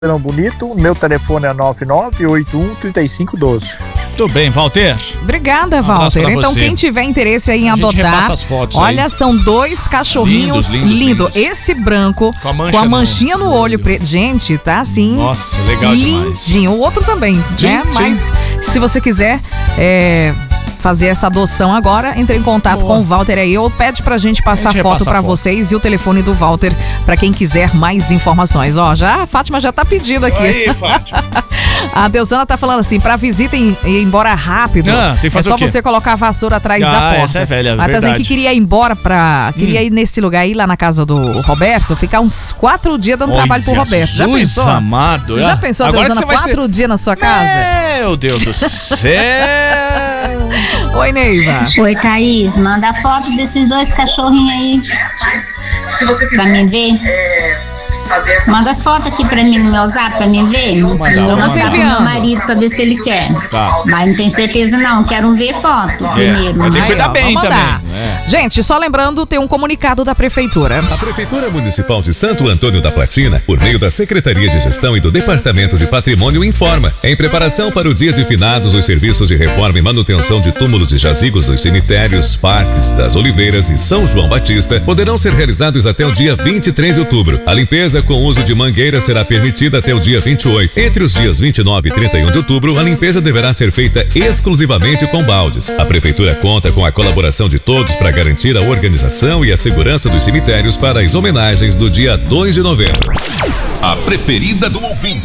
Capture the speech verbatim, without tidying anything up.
Não bonito, meu telefone é nove nove oito um três cinco um dois. Muito bem, Walter. Obrigada, Um abraço Walter. pra Então, você. quem tiver interesse aí em A gente adotar, repassa as fotos olha, aí. são dois cachorrinhos Lindos, lindos, lindo. lindos. Esse branco Com a mancha com a no- manchinha no, no olho olho. preto. Gente, tá assim. Nossa, legal demais. lindinho. O outro também, Sim, né? sim. Mas se você quiser é, fazer essa adoção agora, entre em contato Boa. com o Walter aí ou pede pra gente passar A gente foto repassa a pra foto. vocês e o telefone do Walter pra quem quiser mais informações. Ó, já a Fátima já tá pedindo aqui. Aí, Fátima. A Deusana tá falando assim, pra visita ir ir embora rápido, Ah, tem que fazer é só o quê? você colocar a vassoura atrás Ah, da porta. essa é velha, Mas tá dizendo verdade. que queria ir embora pra... Queria ir nesse lugar aí, lá na casa do Roberto, ficar uns quatro dias dando trabalho pro Olha, Roberto. Já Jesus pensou? amado. Você já pensou, Agora Deusana, que você vai quatro ser- dias na sua casa? Meu Deus do céu. Oi, Neiva. Oi, Thaís, manda foto desses dois cachorrinhos aí pra mim ver. Manda as fotos aqui pra mim no meu zap pra mim ver. mandar, Estou vou mostrando pro mandar. meu marido pra ver se ele quer. Tá. Mas não tenho certeza não, quero ver foto primeiro. mas tem que Aí, cuidar ó, bem vamos mandar. também. É. Gente, só lembrando, tem um comunicado da Prefeitura. A Prefeitura Municipal de Santo Antônio da Platina, por meio da Secretaria de Gestão e do Departamento de Patrimônio, informa: em preparação para o Dia de Finados, os serviços de reforma e manutenção de túmulos e jazigos dos cemitérios, parques das Oliveiras e São João Batista poderão ser realizados até o dia vinte e três de outubro. A limpeza com uso de mangueira será permitida até o dia vinte e oito. Entre os dias vinte e nove e trinta e um de outubro, a limpeza deverá ser feita exclusivamente com baldes. A Prefeitura conta com a colaboração de todos para garantir a organização e a segurança dos cemitérios para as homenagens do dia dois de novembro. A preferida do ouvinte.